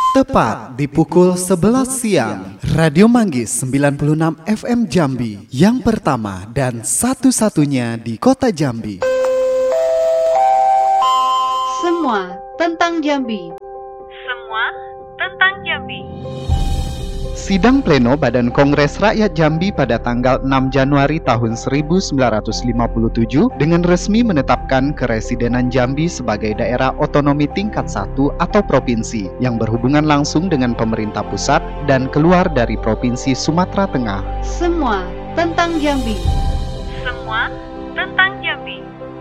Tepat di pukul 11 siang, Radio Manggis 96 FM Jambi, yang pertama dan satu-satunya di kota Jambi. Semua tentang Jambi. Semua tentang Jambi. Sidang pleno Badan Kongres Rakyat Jambi pada tanggal 6 Januari tahun 1957 dengan resmi menetapkan Keresidenan Jambi sebagai daerah otonomi tingkat 1 atau provinsi yang berhubungan langsung dengan pemerintah pusat dan keluar dari Provinsi Sumatera Tengah. Semua tentang Jambi. Semua tentang Jambi.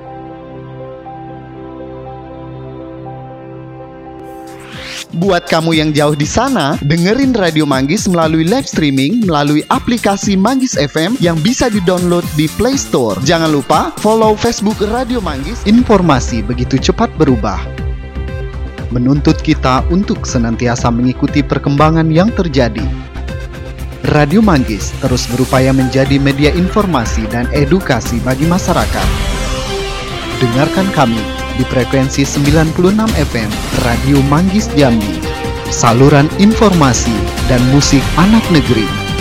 Buat kamu yang jauh di sana, dengerin Radio Manggis melalui live streaming melalui aplikasi Manggis FM yang bisa di-download di Play Store. Jangan lupa follow Facebook Radio Manggis. Informasi begitu cepat berubah, menuntut kita untuk senantiasa mengikuti perkembangan yang terjadi. Radio Manggis terus berupaya menjadi media informasi dan edukasi bagi masyarakat. Dengarkan kami di frekuensi 96 FM Radio Manggis Jambi, saluran informasi dan musik anak negeri.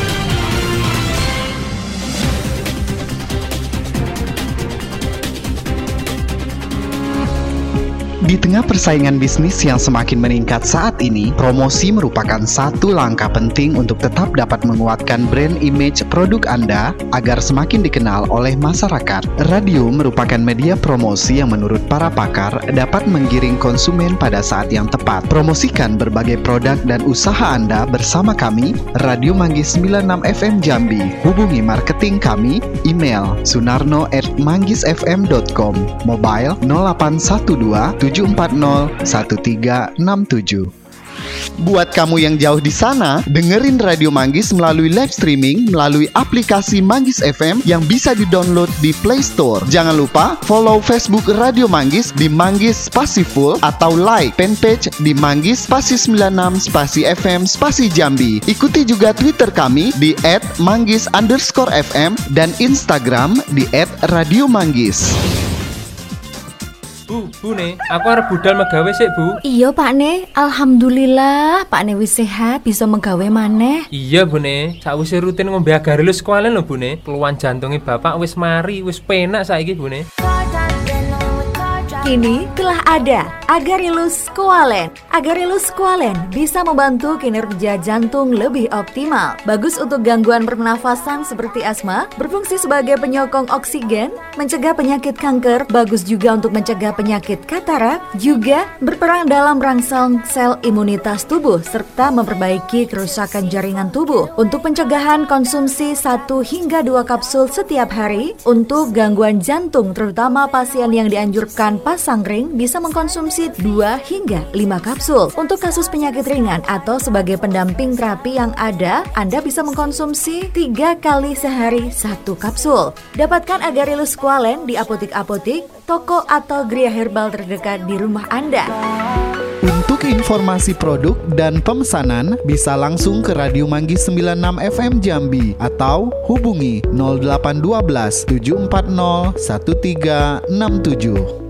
Di tengah persaingan bisnis yang semakin meningkat saat ini, promosi merupakan satu langkah penting untuk tetap dapat menguatkan brand image produk Anda agar semakin dikenal oleh masyarakat. Radio merupakan media promosi yang menurut para pakar dapat menggiring konsumen pada saat yang tepat. Promosikan berbagai produk dan usaha Anda bersama kami, Radio Manggis 96 FM Jambi. Hubungi marketing kami, email sunarno@manggisfm.com, mobile 0812 740 1367. Buat kamu yang jauh di sana, dengerin Radio Manggis melalui live streaming melalui aplikasi Manggis FM yang bisa di-download di Play Store. Jangan lupa follow Facebook Radio Manggis di Manggis Spasi Full atau like fanpage di Manggis Spasi 96 Spasi FM Spasi Jambi. Ikuti juga Twitter kami di @manggis_fm dan Instagram di @radiomanggis. Bu ne, aku arep budal megawe sik, Bu. Iya, Pak Ne. Alhamdulillah, Pak Ne wis sehat, bisa megawe maneh. Iya, Bu ne. Sakwise rutin ngombe Agarilus Squalen lho, Bu ne. Keluhan jantunge Bapak wis mari, wis penak saiki, Bu ne. Kini telah ada Agarilus Squalen. Agarilus Squalen bisa membantu kinerja jantung lebih optimal. Bagus untuk gangguan pernafasan seperti asma, berfungsi sebagai penyokong oksigen, mencegah penyakit kanker, bagus juga untuk mencegah penyakit katarak, juga berperan dalam merangsang sel imunitas tubuh serta memperbaiki kerusakan jaringan tubuh. Untuk pencegahan konsumsi 1 hingga 2 kapsul setiap hari. Untuk gangguan jantung terutama pasien yang dianjurkan pasang ring bisa mengkonsumsi 2 hingga 5 kapsul. Untuk kasus penyakit ringan atau sebagai pendamping terapi yang ada, Anda bisa mengkonsumsi 3 kali sehari 1 kapsul. Dapatkan Agarilus Squalen di apotik-apotik, toko atau geria herbal terdekat di rumah Anda. Untuk informasi produk dan pemesanan bisa langsung ke Radio Manggis 96 FM Jambi atau hubungi 0812 740 1367.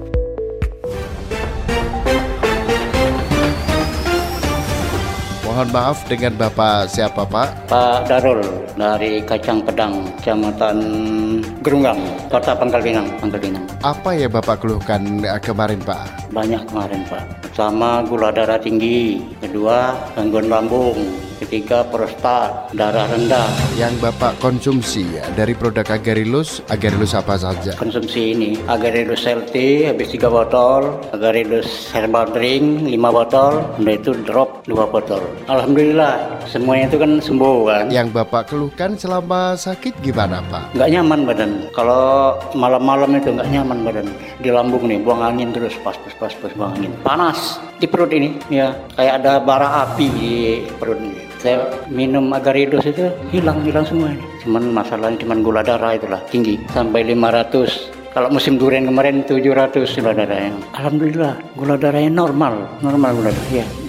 Mohon maaf, dengan Bapak siapa, Pak? Pak Darul dari Kacang Pedang, Kecamatan Gerunggang, Kota Pangkal Pinang. Apa ya Bapak keluhkan kemarin, Pak? Banyak kemarin, Pak. Pertama, gula darah tinggi. Kedua, gangguan lambung. Ketiga, prostat, darah rendah. Yang Bapak konsumsi dari produk Agarilus apa saja? Konsumsi ini, Agarilus LT habis 3 botol, Agarilus Herbal Drink 5 botol, udah itu drop 2 botol. Alhamdulillah, semuanya itu kan sembuh kan. Yang Bapak keluhkan selama sakit gimana, Pak? Nggak nyaman badan. Kalau malam-malam itu nggak nyaman badan. Di lambung nih, buang angin terus, pas buang angin. Panas di perut ini, ya kayak ada bara api di perut ini. Saya minum Agarilus itu hilang semua ini. Cuman masalahnya gula darah itulah tinggi sampai 500. Kalau musim durian kemarin 700 gula darahnya. Alhamdulillah gula darahnya normal gula darah ya.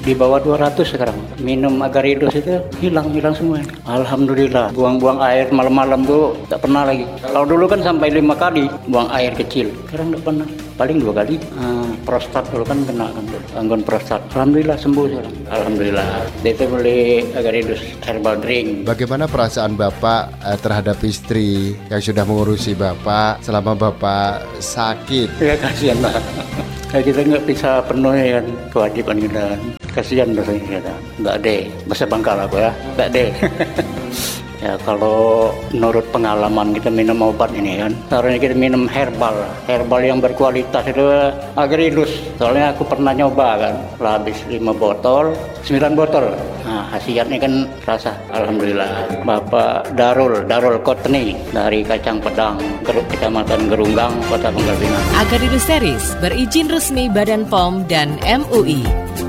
di bawah 200 sekarang. Minum Agarilus itu hilang semua. Alhamdulillah. Buang air malam-malam tuh tak pernah lagi. Kalau dulu kan sampai 5 kali buang air kecil. Sekarang tak pernah. Paling 2 kali. Prostat dulu kan kena kan, gangguan prostat. Alhamdulillah sembuh sekarang. Alhamdulillah. Itu beli Agarilus herbal drink. Bagaimana perasaan Bapak terhadap istri yang sudah mengurusi Bapak selama Bapak sakit? Ya kasihan lah. Kita nggak bisa penuhi kan kewajiban kita. Kasihan rasanya kita. Nggak deh. Bahasa Bangkal aku ya. Nggak deh. Ya kalau menurut pengalaman kita minum obat ini kan, seharusnya kita minum herbal yang berkualitas itu Agarilus. Soalnya aku pernah nyoba kan, lah habis 9 botol. Nah khasiatnya kan rasa. Alhamdulillah. Bapak Darul Kotni dari Kacang Pedang, Kecamatan Gerunggang, Kota Pangkal Pinang. Agarilus Series berizin resmi Badan POM dan MUI.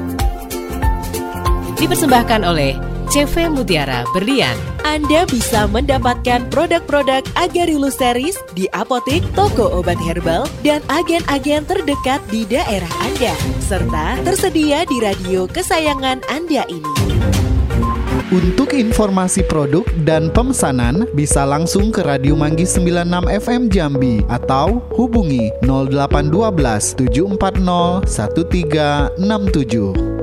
Dipersembahkan oleh CV Mutiara Berlian. Anda bisa mendapatkan produk-produk Agarilus Series di apotek, toko obat herbal, dan agen-agen terdekat di daerah Anda. Serta tersedia di radio kesayangan Anda ini. Untuk informasi produk dan pemesanan bisa langsung ke Radio Manggis 96 FM Jambi atau hubungi 0812 740 1367.